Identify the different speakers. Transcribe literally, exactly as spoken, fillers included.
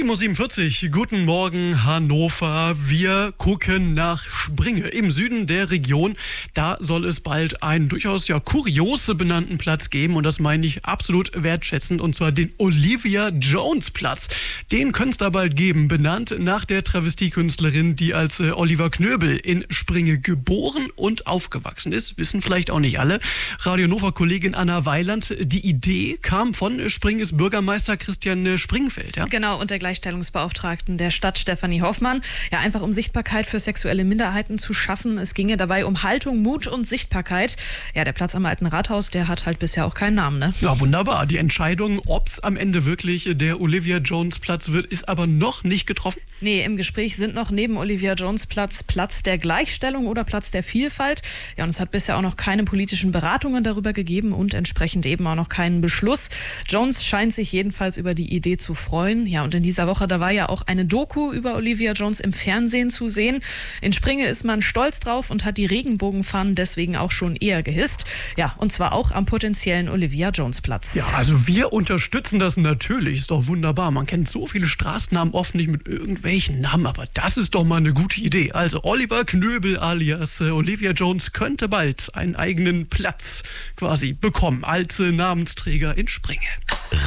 Speaker 1: sieben Uhr siebenundvierzig, guten Morgen Hannover. Wir gucken nach Springe im Süden der Region. Da soll es bald einen durchaus ja kuriose benannten Platz geben und das meine ich absolut wertschätzend und zwar den Olivia Jones Platz. Den könnte es da bald geben, benannt nach der Travestiekünstlerin, die als äh, Oliver Knöbel in Springe geboren und aufgewachsen ist. Wissen vielleicht auch nicht alle. Radio Hannover-Kollegin Anna Weiland, die Idee kam von Springes Bürgermeister Christian Springfeld. Ja?
Speaker 2: Genau, und der Gleichstellungsbeauftragten der Stadt Stefanie Hoffmann. Ja, einfach um Sichtbarkeit für sexuelle Minderheiten zu schaffen. Es ginge dabei um Haltung, Mut und Sichtbarkeit. Ja, der Platz am Alten Rathaus, der hat halt bisher auch keinen Namen, ne?
Speaker 1: Ja, wunderbar. Die Entscheidung, ob es am Ende wirklich der Olivia Jones Platz wird, ist aber noch nicht getroffen.
Speaker 2: Nee, im Gespräch sind noch neben Olivia Jones Platz Platz der Gleichstellung oder Platz der Vielfalt. Ja, und es hat bisher auch noch keine politischen Beratungen darüber gegeben und entsprechend eben auch noch keinen Beschluss. Jones scheint sich jedenfalls über die Idee zu freuen. Ja, und in dieser Woche, da war ja auch eine Doku über Olivia Jones im Fernsehen zu sehen. In Springe ist man stolz drauf und hat die Regenbogenfahnen deswegen auch schon eher gehisst. Ja, und zwar auch am potenziellen Olivia Jones Platz.
Speaker 1: Ja, also wir unterstützen das natürlich. Ist doch wunderbar. Man kennt so viele Straßennamen oft nicht mit irgendwelchen Namen, aber das ist doch mal eine gute Idee. Also Oliver Knöbel alias äh, Olivia Jones könnte bald einen eigenen Platz quasi bekommen als äh, Namensträger in Springe.